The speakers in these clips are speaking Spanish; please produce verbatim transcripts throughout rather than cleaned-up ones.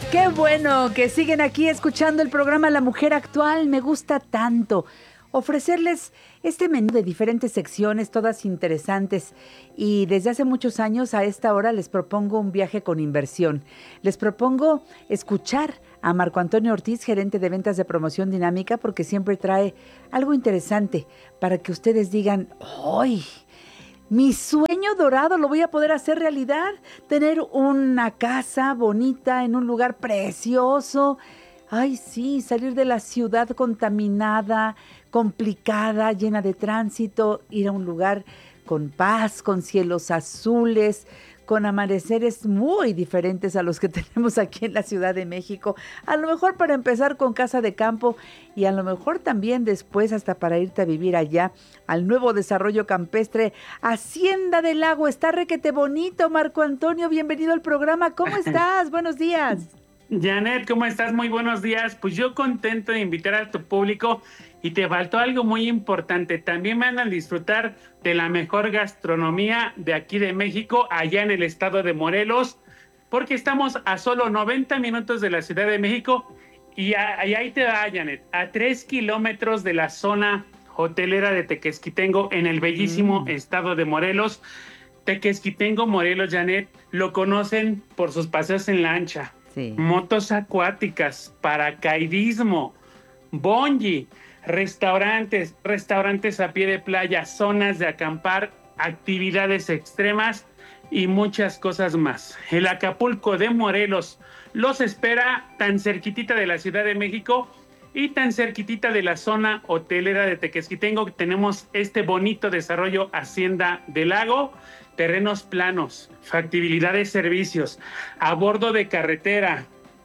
Qué bueno que siguen aquí escuchando el programa La Mujer Actual. Me gusta tanto ofrecerles este menú de diferentes secciones, todas interesantes. Y desde hace muchos años a esta hora les propongo un viaje con inversión. Les propongo escuchar a Marco Antonio Ortiz, gerente de ventas de Promoción Dinámica, porque siempre trae algo interesante para que ustedes digan, ¡ay! Mi sueño dorado lo voy a poder hacer realidad, tener una casa bonita en un lugar precioso. Ay, sí, salir de la ciudad contaminada, complicada, llena de tránsito, ir a un lugar con paz, con cielos azules, con amaneceres muy diferentes a los que tenemos aquí en la Ciudad de México. A lo mejor para empezar con casa de campo y a lo mejor también después hasta para irte a vivir allá al nuevo desarrollo campestre Hacienda del Lago. Está requete bonito, Marco Antonio. Bienvenido al programa. ¿Cómo estás? Buenos días. Janet, ¿cómo estás? Muy buenos días. Pues yo contento de invitar a tu público y te faltó algo muy importante. También van a disfrutar de la mejor gastronomía de aquí de México, allá en el estado de Morelos, porque estamos a solo noventa minutos de la Ciudad de México y, a, y ahí te va, Janet, a tres kilómetros de la zona hotelera de Tequesquitengo, en el bellísimo mm. estado de Morelos. Tequesquitengo, Morelos, Janet, lo conocen por sus paseos en lancha. Sí. Motos acuáticas, paracaidismo, bungee, restaurantes, restaurantes a pie de playa, zonas de acampar, actividades extremas y muchas cosas más. El Acapulco de Morelos los espera tan cerquitita de la Ciudad de México y tan cerquitita de la zona hotelera de Tequesquitengo, que tenemos este bonito desarrollo Hacienda del Lago. Terrenos planos, factibilidad de servicios, a bordo de carretera,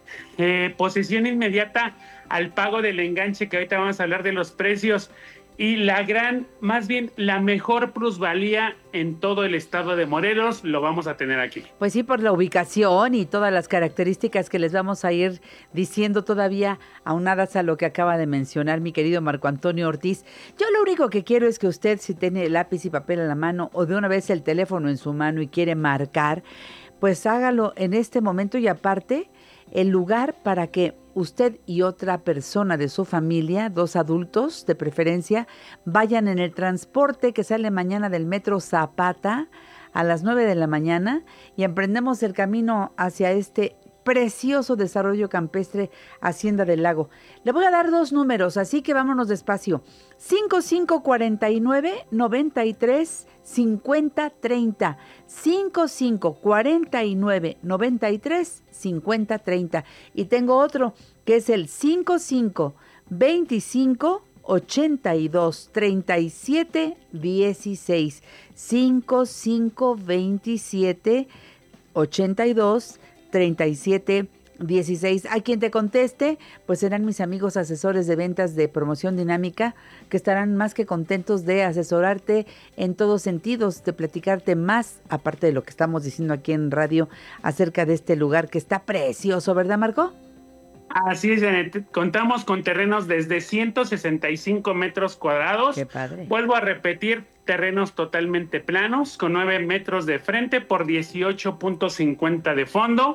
eh, posesión inmediata al pago del enganche, que ahorita vamos a hablar de los precios, y la gran, más bien la mejor plusvalía en todo el estado de Morelos, lo vamos a tener aquí. Pues sí, por la ubicación y todas las características que les vamos a ir diciendo todavía, aunadas a lo que acaba de mencionar mi querido Marco Antonio Ortiz. Yo lo único que quiero es que usted, si tiene lápiz y papel a la mano o de una vez el teléfono en su mano y quiere marcar, pues hágalo en este momento y aparte el lugar para que usted y otra persona de su familia, dos adultos de preferencia, vayan en el transporte que sale mañana del Metro Zapata a las nueve de la mañana y emprendemos el camino hacia este precioso desarrollo campestre Hacienda del Lago. Le voy a dar dos números, así que vámonos despacio. cinco cinco cuatro nueve, nueve tres, cinco cero tres cero. cinco cinco cuatro nueve, nueve tres, cinco cero tres cero. Y tengo otro que es el cinco cinco veinticinco ochenta y dos treinta y siete dieciséis. cinco cinco veintisiete ochenta y dos treinta y siete dieciséis. A quien te conteste, pues serán mis amigos asesores de ventas de Promoción Dinámica, que estarán más que contentos de asesorarte en todos sentidos, de platicarte más, aparte de lo que estamos diciendo aquí en radio, acerca de este lugar que está precioso, ¿verdad, Marco? Así es, Janet. Contamos con terrenos desde ciento sesenta y cinco metros cuadrados. Qué padre. Vuelvo a repetir, terrenos totalmente planos, con nueve metros de frente por dieciocho punto cincuenta de fondo.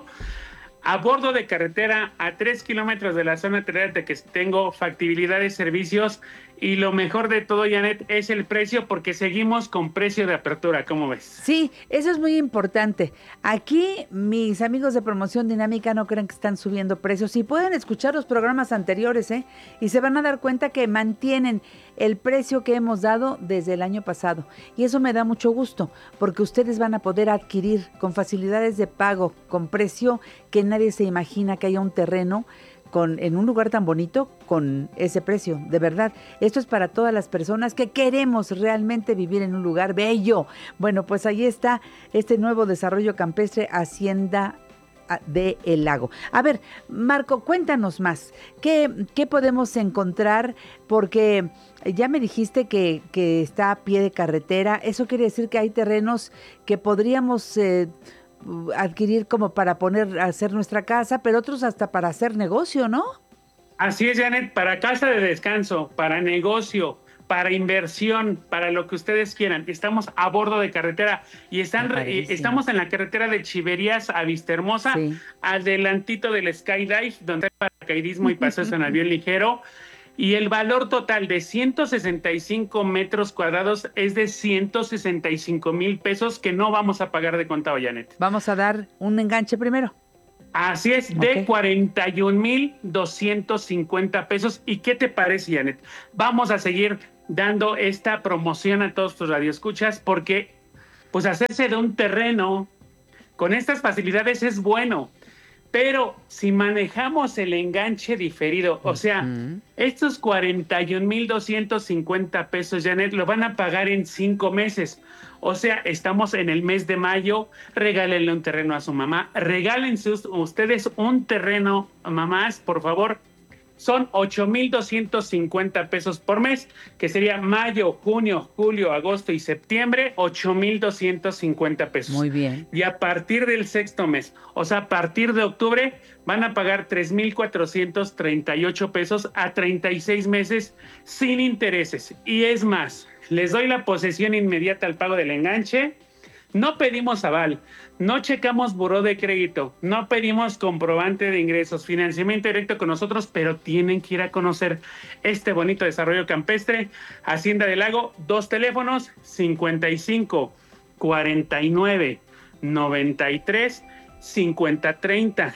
A bordo de carretera, a tres kilómetros de la zona hotelera de que tengo factibilidad de servicios. Y lo mejor de todo, Janet, es el precio, porque seguimos con precio de apertura. ¿Cómo ves? Sí, eso es muy importante. Aquí mis amigos de Promoción Dinámica no creen que están subiendo precios. Y pueden escuchar los programas anteriores, ¿eh? Y se van a dar cuenta que mantienen el precio que hemos dado desde el año pasado. Y eso me da mucho gusto, porque ustedes van a poder adquirir con facilidades de pago, con precio que nadie se imagina que haya un terreno Con, en un lugar tan bonito con ese precio, de verdad. Esto es para todas las personas que queremos realmente vivir en un lugar bello. Bueno, pues ahí está este nuevo desarrollo campestre Hacienda de El Lago. A ver, Marco, cuéntanos más. ¿Qué, qué podemos encontrar? Porque ya me dijiste que, que está a pie de carretera. Eso quiere decir que hay terrenos que podríamos Eh, adquirir como para poner, hacer nuestra casa, pero otros hasta para hacer negocio, ¿no? Así es, Janet, para casa de descanso, para negocio, para inversión, para lo que ustedes quieran. Estamos a bordo de carretera y están, eh, estamos en la carretera de Chiverías a Vistahermosa, sí. adelantito del Skydive, donde hay paracaidismo y paseos en avión ligero. Y el valor total de ciento sesenta y cinco metros cuadrados es de ciento sesenta y cinco mil pesos que no vamos a pagar de contado, Janet. Vamos a dar un enganche primero. Así es, de okay. cuarenta y un mil doscientos cincuenta pesos. ¿Y qué te parece, Janet? Vamos a seguir dando esta promoción a todos tus radioescuchas porque pues hacerse de un terreno con estas facilidades es bueno. Pero si manejamos el enganche diferido, o sea, uh-huh. estos cuarenta y un mil doscientos cincuenta pesos, Janet, lo van a pagar en cinco meses. O sea, estamos en el mes de mayo, regálenle un terreno a su mamá, regálense ustedes un terreno, mamás, por favor. Son ocho mil doscientos cincuenta pesos por mes, que sería mayo, junio, julio, agosto y septiembre, ocho mil doscientos cincuenta pesos. Muy bien. Y a partir del sexto mes, o sea, a partir de octubre, van a pagar tres mil cuatrocientos treinta y ocho pesos a treinta y seis meses sin intereses. Y es más, les doy la posesión inmediata al pago del enganche. No pedimos aval, no checamos buró de crédito, no pedimos comprobante de ingresos, financiamiento directo con nosotros, pero tienen que ir a conocer este bonito desarrollo campestre. Hacienda del Lago, dos teléfonos, cincuenta y cinco, cuarenta y nueve, noventa y tres, cincuenta, treinta.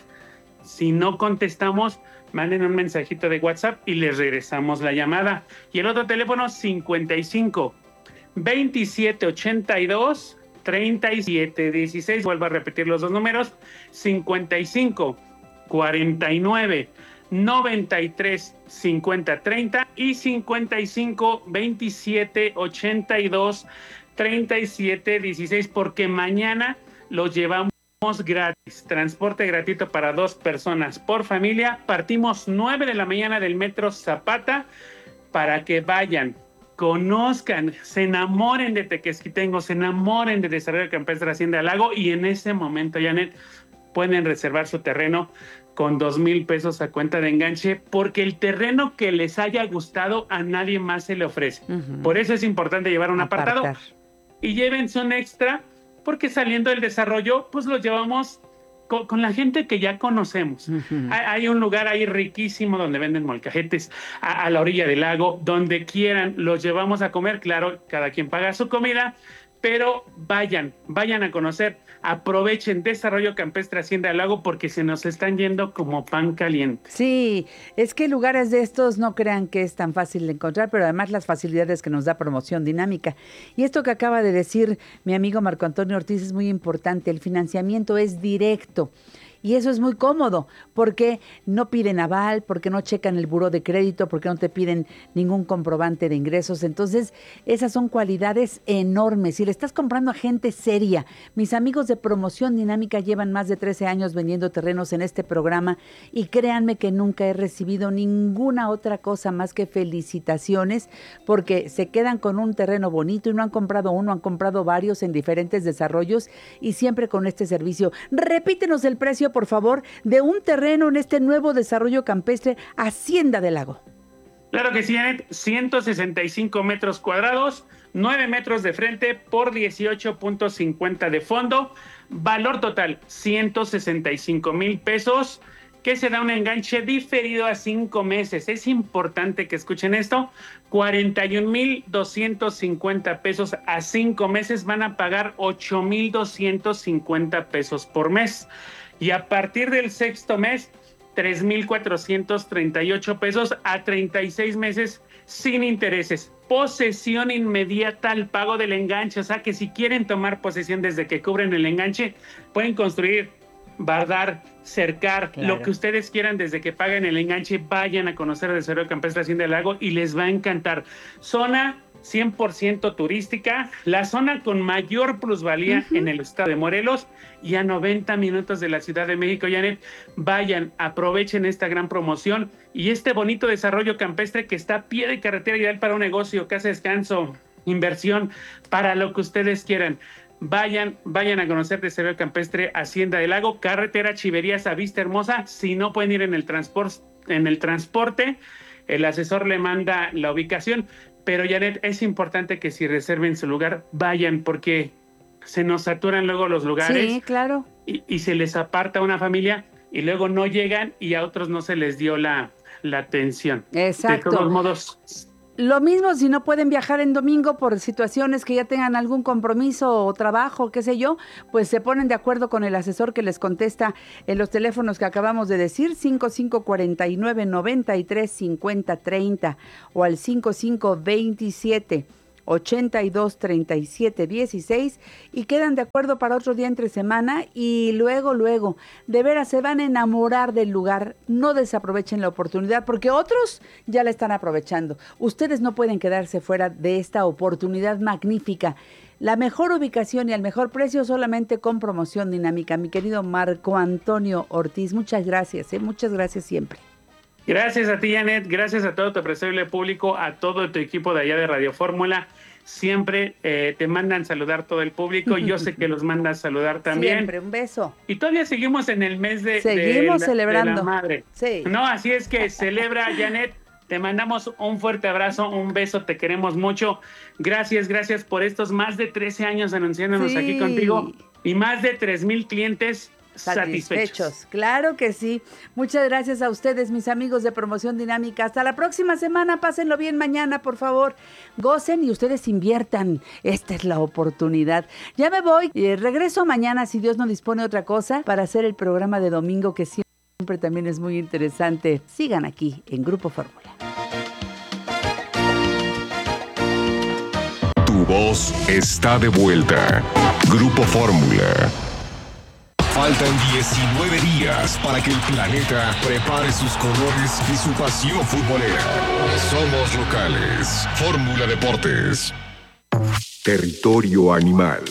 Si no contestamos, manden un mensajito de WhatsApp y les regresamos la llamada. Y el otro teléfono, cincuenta y cinco, veintisiete, ochenta y dos, treinta y siete dieciséis, vuelvo a repetir los dos números, cincuenta y cinco, cuarenta y nueve, noventa y tres, cincuenta, treinta y cincuenta y cinco, veintisiete, ochenta y dos, treinta y siete dieciséis, porque mañana los llevamos gratis, transporte gratuito para dos personas por familia. Partimos nueve de la mañana del Metro Zapata para que vayan, conozcan, se enamoren de Tequesquitengo, se enamoren de Desarrollo Campestre Hacienda del Lago, y en ese momento, Janet, pueden reservar su terreno con dos mil pesos a cuenta de enganche, porque el terreno que les haya gustado a nadie más se le ofrece. Uh-huh. Por eso es importante llevar un Apartar. apartado y llévense un extra, porque saliendo del desarrollo, pues los llevamos con, con la gente que ya conocemos. Uh-huh. Hay, hay un lugar ahí riquísimo donde venden molcajetes a, a la orilla del lago, donde quieran, los llevamos a comer. Claro, cada quien paga su comida, pero vayan, vayan a conocer, aprovechen Desarrollo Campestre Hacienda del Lago, porque se nos están yendo como pan caliente. Sí, es que lugares de estos no crean que es tan fácil de encontrar, pero además las facilidades que nos da Promoción Dinámica. Y esto que acaba de decir mi amigo Marco Antonio Ortiz es muy importante, el financiamiento es directo. Y eso es muy cómodo, porque no piden aval, porque no checan el buró de crédito, porque no te piden ningún comprobante de ingresos. Entonces, esas son cualidades enormes. Si le estás comprando a gente seria, mis amigos de Promoción Dinámica llevan más de trece años vendiendo terrenos en este programa, y créanme que nunca he recibido ninguna otra cosa más que felicitaciones, porque se quedan con un terreno bonito y no han comprado uno, han comprado varios en diferentes desarrollos, y siempre con este servicio. Repítenos el precio, por favor, de un terreno en este nuevo desarrollo campestre Hacienda del Lago. Claro que sí, Janet, ciento sesenta y cinco metros cuadrados, nueve metros de frente por dieciocho punto cincuenta de fondo, valor total ciento sesenta y cinco mil pesos, que se da un enganche diferido a cinco meses. Es importante que escuchen esto, cuarenta y un mil doscientos cincuenta pesos a cinco meses, van a pagar ocho mil doscientos cincuenta pesos por mes. Y a partir del sexto mes, tres mil cuatrocientos treinta y ocho pesos a treinta y seis meses sin intereses. Posesión inmediata al pago del enganche. O sea que si quieren tomar posesión desde que cubren el enganche, pueden construir, bardar, cercar, claro, lo que ustedes quieran desde que paguen el enganche. Vayan a conocer el Desarrollo Campestre Hacienda del Lago y les va a encantar. Zona cien por ciento turística, la zona con mayor plusvalía uh-huh. en el estado de Morelos, y a noventa minutos de la Ciudad de México. Janet, vayan, aprovechen esta gran promoción y este bonito desarrollo campestre que está a pie de carretera, ideal para un negocio, casa de descanso, inversión, para lo que ustedes quieran. Vayan, vayan a conocer Desarrollo Campestre Hacienda del Lago, carretera Chiverías a Vistahermosa. Si no pueden ir en el transporte, en el transporte, el asesor le manda la ubicación, pero Janet, es importante que si reserven su lugar, vayan, porque se nos saturan luego los lugares. Sí, claro. Y, y se les aparta a una familia y luego no llegan y a otros no se les dio la, la atención. Exacto. De todos modos... Lo mismo si no pueden viajar en domingo por situaciones que ya tengan algún compromiso o trabajo, qué sé yo, pues se ponen de acuerdo con el asesor que les contesta en los teléfonos que acabamos de decir, cinco cinco cuatro nueve, nueve tres cinco cero tres cero o al cinco cinco veintisiete, ochenta y dos, treinta y siete, dieciséis y quedan de acuerdo para otro día entre semana y luego, luego, de veras se van a enamorar del lugar. No desaprovechen la oportunidad porque otros ya la están aprovechando. Ustedes no pueden quedarse fuera de esta oportunidad magnífica. La mejor ubicación y el mejor precio solamente con promoción dinámica. Mi querido Marco Antonio Ortiz, muchas gracias, ¿eh? Muchas gracias siempre. Gracias a ti, Janet, gracias a todo tu apreciable público, a todo tu equipo de allá de Radio Fórmula. Siempre eh, te mandan saludar todo el público, yo sé que los mandas saludar también. Siempre, un beso. Y todavía seguimos en el mes de, seguimos de, celebrando. de la madre. Sí. No, así es que celebra, Janet. Te mandamos un fuerte abrazo, un beso, te queremos mucho. Gracias, gracias por estos más de trece años anunciándonos sí. aquí contigo y más de tres mil clientes satisfechos. satisfechos. Claro que sí. Muchas gracias a ustedes, mis amigos de Promoción Dinámica. Hasta la próxima semana. Pásenlo bien mañana, por favor. Gocen y ustedes inviertan. Esta es la oportunidad. Ya me voy. Eh, regreso mañana, si Dios no dispone otra cosa, para hacer el programa de domingo que siempre también es muy interesante. Sigan aquí en Grupo Fórmula. Tu voz está de vuelta. Grupo Fórmula. Faltan diecinueve días para que el planeta prepare sus colores y su pasión futbolera. Somos locales. Fórmula Deportes. Territorio animal.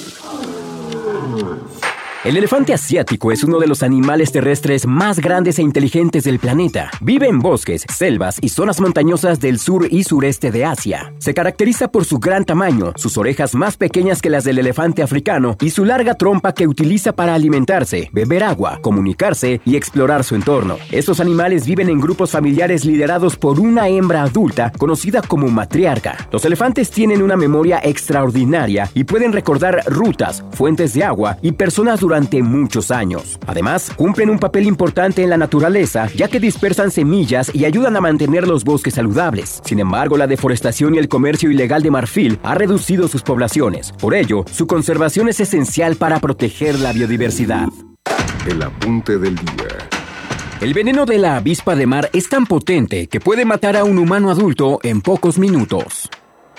El elefante asiático es uno de los animales terrestres más grandes e inteligentes del planeta. Vive en bosques, selvas y zonas montañosas del sur y sureste de Asia. Se caracteriza por su gran tamaño, sus orejas más pequeñas que las del elefante africano y su larga trompa que utiliza para alimentarse, beber agua, comunicarse y explorar su entorno. Estos animales viven en grupos familiares liderados por una hembra adulta conocida como matriarca. Los elefantes tienen una memoria extraordinaria y pueden recordar rutas, fuentes de agua y personas durante durante muchos años. Además, cumplen un papel importante en la naturaleza, ya que dispersan semillas y ayudan a mantener los bosques saludables. Sin embargo, la deforestación y el comercio ilegal de marfil ha reducido sus poblaciones. Por ello, su conservación es esencial para proteger la biodiversidad. El apunte del día. El veneno de la avispa de mar es tan potente que puede matar a un humano adulto en pocos minutos.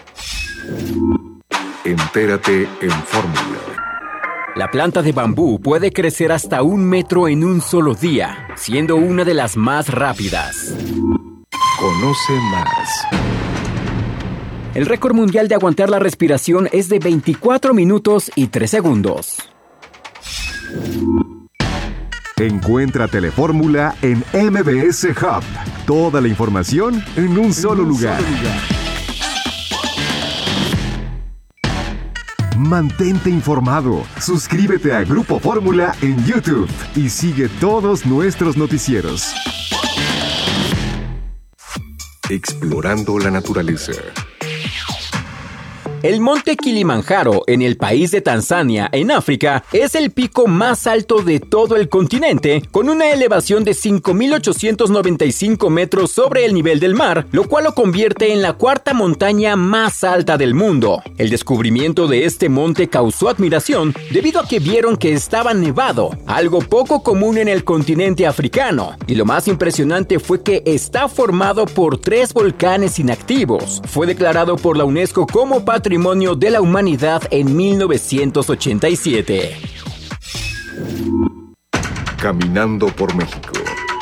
Entérate en Fórmula. La planta de bambú puede crecer hasta un metro en un solo día, siendo una de las más rápidas. Conoce más. El récord mundial de aguantar la respiración es de veinticuatro minutos y tres segundos. Encuentra Telefórmula en M B S Hub. Toda la información en un solo lugar. Mantente informado. Suscríbete a Grupo Fórmula en YouTube y sigue todos nuestros noticieros. Explorando la naturaleza. El monte Kilimanjaro, en el país de Tanzania, en África, es el pico más alto de todo el continente, con una elevación de cinco mil ochocientos noventa y cinco metros sobre el nivel del mar, lo cual lo convierte en la cuarta montaña más alta del mundo. El descubrimiento de este monte causó admiración debido a que vieron que estaba nevado, algo poco común en el continente africano. Y lo más impresionante fue que está formado por tres volcanes inactivos. Fue declarado por la UNESCO como Patrimonio Patrimonio de la Humanidad en mil novecientos ochenta y siete. Caminando por México.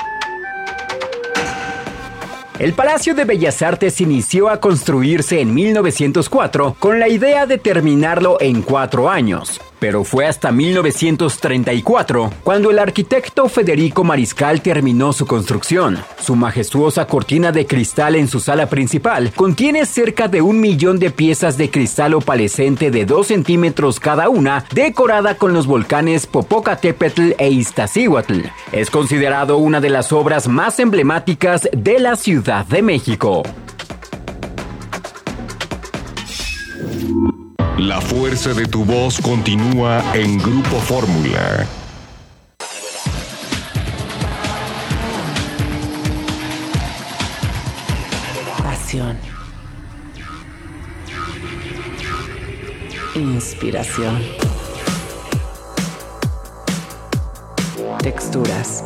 El Palacio de Bellas Artes inició a construirse en mil novecientos cuatro con la idea de terminarlo en cuatro años. Pero fue hasta mil novecientos treinta y cuatro cuando el arquitecto Federico Mariscal terminó su construcción. Su majestuosa cortina de cristal en su sala principal contiene cerca de un millón de piezas de cristal opalescente de dos centímetros cada una, decorada con los volcanes Popocatépetl e Iztaccíhuatl. Es considerado una de las obras más emblemáticas de la Ciudad de México. La fuerza de tu voz continúa en Grupo Fórmula. Pasión. Inspiración. Texturas.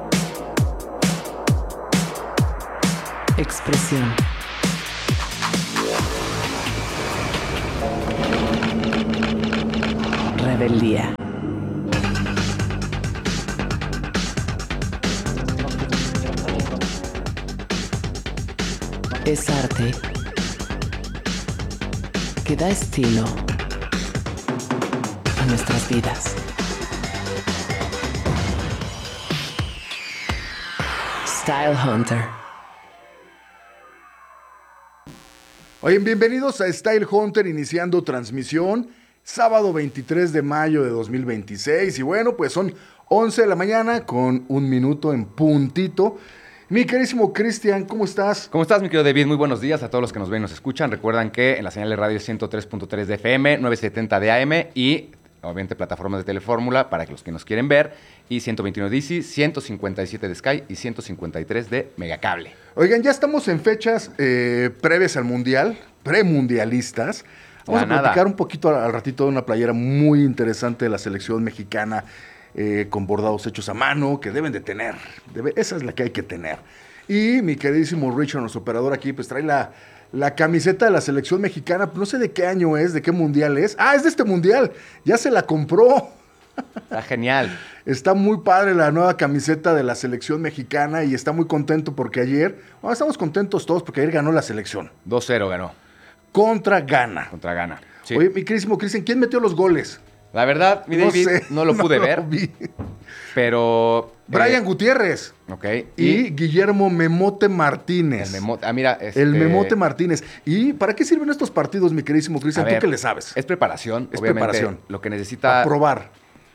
Expresión. Rebeldía. Es arte que da estilo a nuestras vidas. Style Hunter. Oigan, bienvenidos a Style Hunter, iniciando transmisión, sábado veintitrés de mayo de dos mil veintiséis. Y bueno, pues son once de la mañana con un minuto en puntito. Mi querísimo Cristian, ¿cómo estás? ¿Cómo estás, mi querido David? Muy buenos días a todos los que nos ven y nos escuchan. Recuerdan que en la señal de radio ciento tres punto tres de F M, novecientos setenta de A M y obviamente plataformas de Telefórmula para que los que nos quieren ver, y ciento veintiuno de Easy, ciento cincuenta y siete de Sky y ciento cincuenta y tres de Megacable. Oigan, ya estamos en fechas eh, previas al Mundial, premundialistas. Vamos Ya a nada. platicar un poquito al, al ratito de una playera muy interesante de la selección mexicana, eh, con bordados hechos a mano, que deben de tener. Debe, esa es la que hay que tener. Y mi queridísimo Richard, nuestro operador aquí, pues trae la, la camiseta de la selección mexicana. No sé de qué año es, de qué mundial es. Ah, es de este mundial. Ya se la compró. Está genial. Está muy padre la nueva camiseta de la selección mexicana y está muy contento porque ayer, bueno, estamos contentos todos porque ayer ganó la selección. dos cero ganó Contra Ghana. contra Ghana. Sí. Oye, mi queridísimo Cristian, ¿quién metió los goles? La verdad, mi David, sé, no lo pude no ver, vi. pero... Brian eh, Gutiérrez Ok. y, Guillermo Memote Martínez. El Memo- ah, mira, este, El Memote Martínez. ¿Y para qué sirven estos partidos, mi queridísimo a Cristian? ¿Tú ver, qué le sabes? Es preparación, Es obviamente. preparación. Lo que necesita... A probar.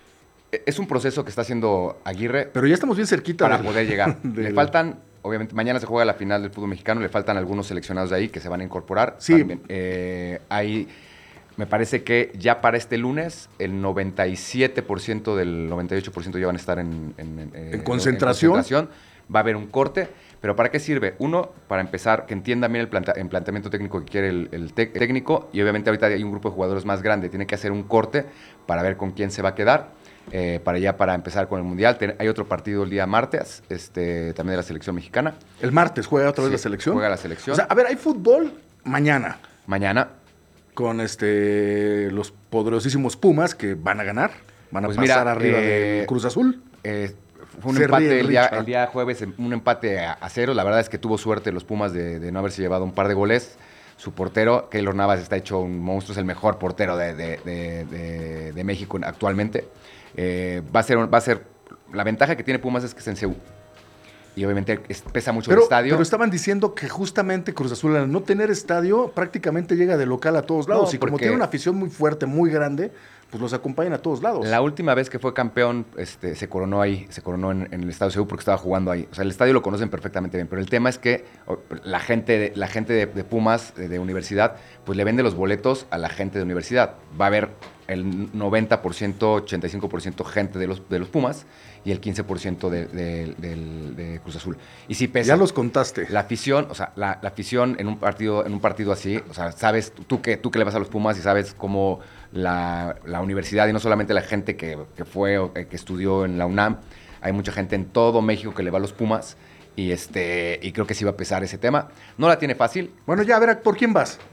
Es un proceso que está haciendo Aguirre Pero ya estamos bien cerquita. para del- poder llegar. del- Le faltan, obviamente, mañana se juega la final del fútbol mexicano, le faltan algunos seleccionados de ahí que se van a incorporar. Sí. También, eh, hay, me parece que ya para este lunes, el noventa y siete por ciento del noventa y ocho por ciento ya van a estar en, en, en, eh, ¿En concentración? en concentración. Va a haber un corte. ¿Pero para qué sirve? Uno, para empezar, que entiendan bien el, planta- el planteamiento técnico que quiere el, el tec- técnico. Y obviamente ahorita hay un grupo de jugadores más grande. Tiene que hacer un corte para ver con quién se va a quedar. Eh, para ya para empezar con el Mundial. Ten- hay otro partido el día martes, este, también de la selección mexicana. El martes juega otra vez Sí, la selección. juega la selección. O sea, a ver, hay fútbol mañana Mañana, con este los poderosísimos Pumas que van a ganar. Van a Pues pasar mira, arriba eh, del Cruz Azul. eh, fue un Se empate ríe el día, Richard. el día jueves, un empate a, a cero. La verdad es que tuvo suerte los Pumas de, de no haberse llevado un par de goles. Su portero, Keylor Navas, está hecho un monstruo, es el mejor portero de, de- de- de- de México actualmente. Eh, va, a ser, un- va a ser. La ventaja que tiene Pumas es que es en C U. Y obviamente es- pesa mucho Pero, el estadio. pero estaban diciendo que justamente Cruz Azul, al no tener estadio, prácticamente llega de local a todos lados. No, y como porque- tiene una afición muy fuerte, muy grande, pues los acompañan a todos lados. La última vez que fue campeón, este, se coronó ahí, se coronó en, en el Estadio C U porque estaba jugando ahí. O sea, el estadio lo conocen perfectamente bien, pero el tema es que o, la gente, de, la gente de, de Pumas, de, de universidad, pues le vende los boletos a la gente de universidad. Va a haber el noventa por ciento, ochenta y cinco por ciento gente de los, de los Pumas y el quince por ciento de, de- del- de Cruz Azul. Y sí pesa. Ya los contaste. La afición, o sea, la, la afición en un partido, en un partido así, o sea, sabes, tú que, tú que le vas a los Pumas y sabes cómo la, la universidad, y no solamente la gente que, que fue o que, que estudió en la UNAM, hay mucha gente en todo México que le va a los Pumas, y este, y creo que sí va a pesar ese tema. No la tiene fácil. Bueno, ya, a ver, ¿por quién vas?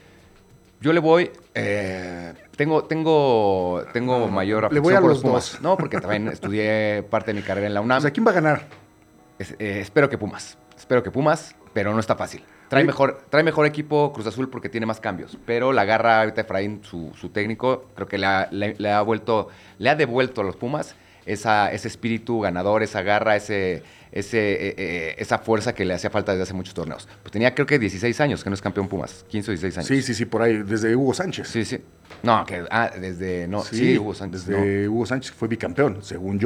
Yo le voy, eh, tengo, tengo, tengo mayor Le voy afición a por los Pumas. dos. No, porque también estudié parte de mi carrera en la UNAM. O sea, ¿quién va a ganar? Es- eh, espero que Pumas. Espero que Pumas, pero no está fácil. Trae Oye. mejor, trae mejor equipo Cruz Azul porque tiene más cambios. Pero la garra ahorita Efraín, su, su técnico, creo que le ha, le- le ha vuelto, le ha devuelto a los Pumas esa, ese espíritu ganador, esa garra, ese, ese, eh, eh, esa fuerza que le hacía falta desde hace muchos torneos. Pues tenía creo que dieciséis años que no es campeón Pumas. quince o dieciséis años. Sí, sí, sí, por ahí, desde Hugo Sánchez. Sí, sí. No, que ah, desde no, sí, Hugo Sánchez. Desde Hugo Sánchez fue bicampeón, según yo.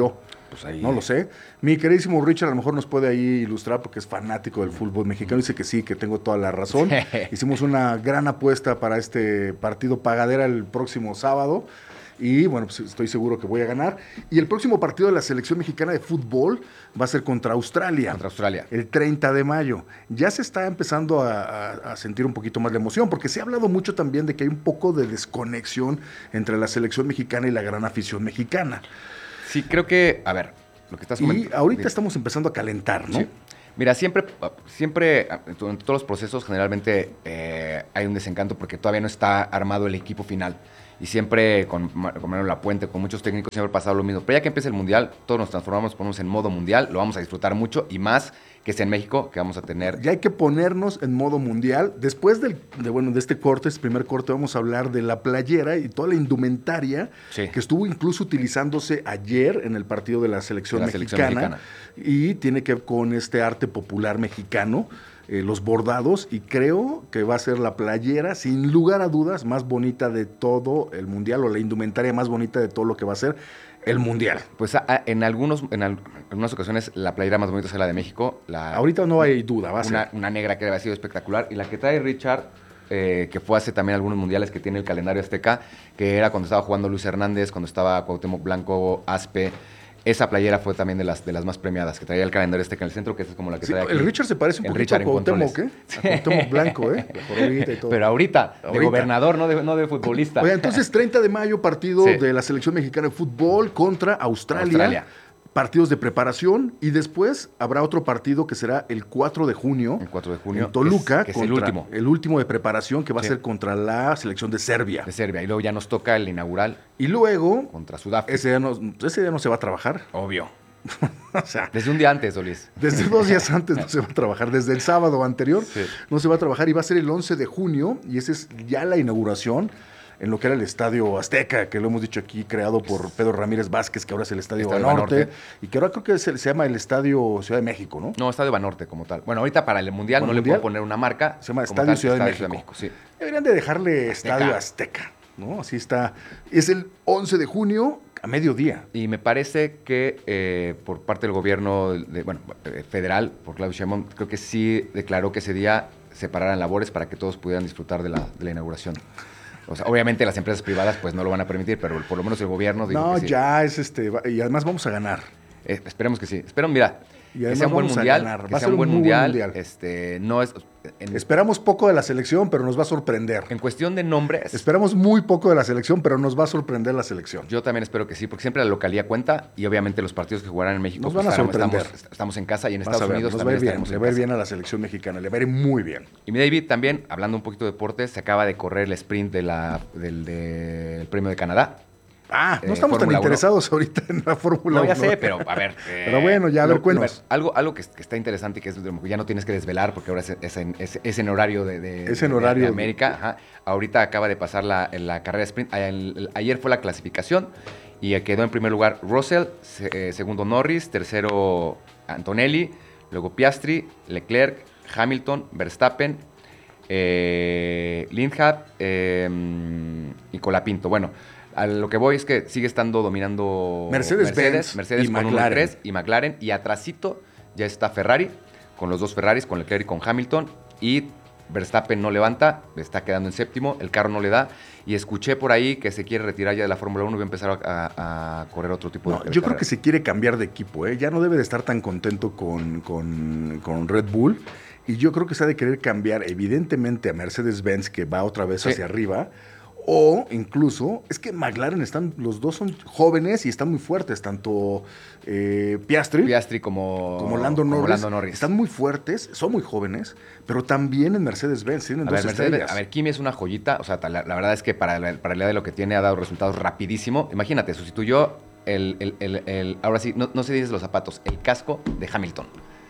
Pues ahí. No lo sé. Mi queridísimo Richard a lo mejor nos puede ahí ilustrar porque es fanático del fútbol mexicano. Dice que sí, que tengo toda la razón. Hicimos una gran apuesta para este partido pagadera el próximo sábado. Y bueno, pues estoy seguro que voy a ganar. Y el próximo partido de la selección mexicana de fútbol va a ser contra Australia. Contra Australia. El treinta de mayo. Ya se está empezando a, a, a sentir un poquito más la emoción, porque se ha hablado mucho también de que hay un poco de desconexión entre la selección mexicana y la gran afición mexicana. Sí, creo que, a ver, lo que estás comentando. Y ahorita estamos empezando a calentar, ¿no? Sí. Mira, siempre, siempre, en todos los procesos generalmente eh, hay un desencanto porque todavía no está armado el equipo final. Y siempre con, con Manuel Lapuente, con muchos técnicos, siempre ha pasado lo mismo. Pero ya que empieza el Mundial, todos nos transformamos, ponemos en modo Mundial, lo vamos a disfrutar mucho y más que sea en México, que vamos a tener. Ya hay que ponernos en modo Mundial. Después del, de, bueno, de este corte, este primer corte, vamos a hablar de la playera y toda la indumentaria sí. que estuvo incluso utilizándose ayer en el partido de la selección, de la mexicana, selección mexicana. Y tiene que ver con este arte popular mexicano. Eh, los bordados, y creo que va a ser la playera, sin lugar a dudas, más bonita de todo el Mundial, o la indumentaria más bonita de todo lo que va a ser el Mundial. Pues a, a, en, algunos, en, al, en algunas ocasiones la playera más bonita es la de México. La, Ahorita no hay duda, va a una, ser. Una negra que ha sido espectacular, y la que trae Richard, eh, que fue hace también algunos mundiales, que tiene el calendario azteca, que era cuando estaba jugando Luis Hernández, cuando estaba Cuauhtémoc Blanco, Aspe. Esa playera fue también de las, de las más premiadas, que traía el calendario este en el centro, que es como la que sí, trae aquí. El Richard se parece un el poquito Richard a Cuauhtémoc, ¿eh? A Cuauhtémoc Blanco, ¿eh? Y todo. Pero ahorita, ahorita, de gobernador, no de, no de futbolista. Oye, entonces treinta de mayo, partido sí. de la selección mexicana de fútbol contra Australia. Australia. Partidos de preparación, y después habrá otro partido que será el cuatro de junio. El cuatro de junio. En Toluca. Que es, que es el último. El último de preparación, que va sí. a ser contra la selección de Serbia. De Serbia. Y luego ya nos toca el inaugural. Y luego. Contra Sudáfrica. Ese día no, ese día no se va a trabajar. Obvio. O sea, desde un día antes, Solís. Desde dos días antes no se va a trabajar. Desde el sábado anterior sí. no se va a trabajar. Y va a ser el once de junio. Y esa es ya la inauguración en lo que era el Estadio Azteca, que lo hemos dicho aquí, creado por Pedro Ramírez Vázquez, que ahora es el Estadio, Estadio Banorte, Banorte, y que ahora creo que se, se llama el Estadio Ciudad de México, ¿no? No, Estadio Banorte como tal. Bueno, ahorita para el Mundial bueno, no mundial, le puedo poner una marca. Se llama Estadio, tal, Ciudad, Estadio de Ciudad de México. Sí. Deberían de dejarle Azteca. Estadio Azteca, ¿no? Así está. Es el once de junio a mediodía. Y me parece que eh, por parte del gobierno de, bueno, federal, por Claudio Sheinbaum, creo que sí declaró que ese día separaran labores para que todos pudieran disfrutar de la, de la inauguración. O sea, obviamente las empresas privadas pues no lo van a permitir, pero por lo menos el gobierno digo no, que sí. ya es este, y además vamos a ganar. Eh, esperemos que sí. Espero, mira, que sea un buen mundial, que sea un buen mundial, mundial. Este, no es en, esperamos poco de la selección, pero nos va a sorprender. En cuestión de nombres. Esperamos muy poco de la selección, pero nos va a sorprender la selección. Yo también espero que sí, porque siempre la localía cuenta, y obviamente los partidos que jugarán en México nos van pues, a sorprender. Estamos, estamos en casa, y en Estados ver, Unidos nos también va a ir bien, estaremos le en va a ir casa. bien a la selección mexicana, le va a ir muy bien. Y mi David, también, hablando un poquito de deportes, se acaba de correr el sprint de la, del de, Premio de Canadá. Ah, no eh, estamos Fórmula tan interesados uno. Ahorita en la Fórmula uno. No, ya uno. sé, pero a ver. Eh, pero bueno, ya a ver, lo, cuéntanos. Algo, algo que, que está interesante y que es, ya no tienes que desvelar porque ahora es, es, en, es, es en horario de, de, es en de, horario de América. Ajá. Ahorita acaba de pasar la, la carrera sprint. Ayer fue la clasificación y quedó en primer lugar Russell, eh, segundo Norris, tercero Antonelli, luego Piastri, Leclerc, Hamilton, Verstappen, eh, Lindhardt eh, y Colapinto. Bueno, a lo que voy es que sigue estando dominando Mercedes, Mercedes, Mercedes y con McLaren. uno tres y McLaren, y atrasito ya está Ferrari con los dos Ferraris, con Leclerc y con Hamilton, y Verstappen no levanta, está quedando en séptimo, el carro no le da, y escuché por ahí que se quiere retirar ya de la Fórmula uno y va a empezar a, a, a correr otro tipo no, de, de Yo carrera. creo que se quiere cambiar de equipo, ¿eh? Ya no debe de estar tan contento con, con, con Red Bull, y yo creo que se ha de querer cambiar evidentemente a Mercedes-Benz, que va otra vez sí. hacia arriba. O incluso, es que McLaren están, los dos son jóvenes y están muy fuertes, tanto eh, Piastri, Piastri como, como, Lando Norris, como Lando Norris. Están muy fuertes, son muy jóvenes, pero también en Mercedes-Benz tienen a dos ver, estrellas. Mercedes, a ver, Kimi es una joyita, o sea, la, la verdad es que para la, para la idea de lo que tiene ha dado resultados rapidísimo. Imagínate, sustituyó el, el, el, el ahora sí, no, no se dice los zapatos, el casco de Hamilton.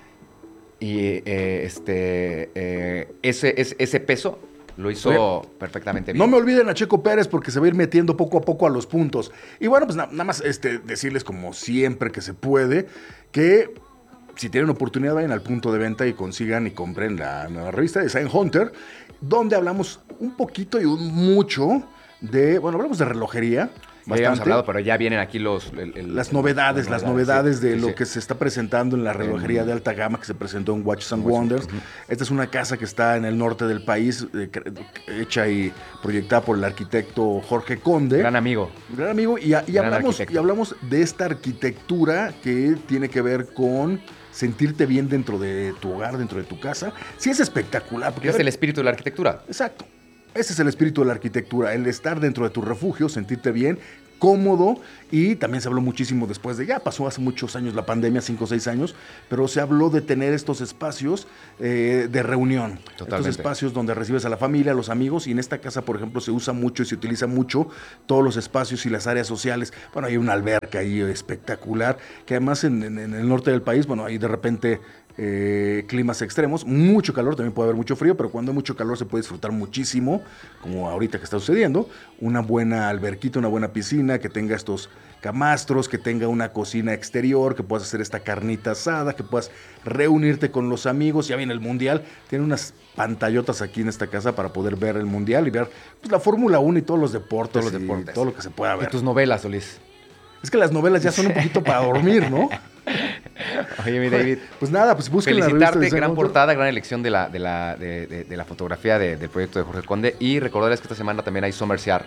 Y eh, este, eh, ese, ese, ese peso lo hizo Oye, perfectamente bien. No me olviden a Checo Pérez porque se va a ir metiendo poco a poco a los puntos. Y bueno, pues na- nada más este, decirles como siempre que se puede, que si tienen oportunidad vayan al punto de venta y consigan y compren la nueva revista de Design Hunter, donde hablamos un poquito y un mucho de, bueno, hablamos de relojería. Ya habíamos hablado, pero ya vienen aquí los... el- el- Las novedades, las novedades sí, de sí, lo sí. que se está presentando en la relojería de alta gama que se presentó en Watches and Wonders. Esta es una casa que está en el norte del país, eh, cre- hecha y proyectada por el arquitecto Jorge Conde. Gran amigo. Gran amigo, y, a- y Gran hablamos, arquitecto. y hablamos de esta arquitectura que tiene que ver con sentirte bien dentro de tu hogar, dentro de tu casa. Sí es espectacular. Porque Es el espíritu de la arquitectura. Exacto. Ese es el espíritu de la arquitectura, el estar dentro de tu refugio, sentirte bien, cómodo, y también se habló muchísimo después de, ya pasó hace muchos años la pandemia, cinco o seis años, pero se habló de tener estos espacios eh, de reunión, Totalmente. estos espacios donde recibes a la familia, a los amigos, y en esta casa, por ejemplo, se usa mucho y se utiliza mucho todos los espacios y las áreas sociales. Bueno, hay una alberca ahí espectacular, que además en, en- en el norte del país, bueno, hay de repente eh, climas extremos, mucho calor, también puede haber mucho frío, pero cuando hay mucho calor se puede disfrutar muchísimo, como ahorita que está sucediendo, una buena alberquita, una buena piscina, que tenga estos camastros, que tenga una cocina exterior, que puedas hacer esta carnita asada, que puedas reunirte con los amigos. Ya viene el Mundial, tiene unas pantallotas aquí en esta casa para poder ver el Mundial y ver pues, la Fórmula uno y todos los deportes, Todos los y deportes. todo lo que se pueda Y ver. tus novelas, Solís. Es que las novelas ya son un poquito para dormir, ¿no? Oye, mi David. Pues nada, pues busquen la revista Felicitarte, de Design gran Hunter. portada, gran elección de la, de la, de, de- de la fotografía de- del proyecto de Jorge Conde. Y recordarles que esta semana también hay Somerciar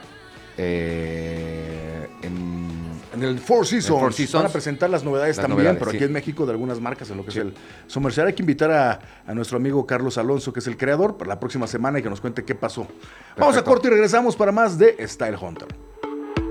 eh, en... En el Four Seasons, Four Seasons. van a presentar las novedades Las también, novedades, pero aquí sí. en México de algunas marcas en lo que Sí. es el Somercial. Hay que invitar a, a nuestro amigo Carlos Alonso, que es el creador, para la próxima semana y que nos cuente qué pasó. Vamos a Perfecto. corte y regresamos para más de Style Hunter.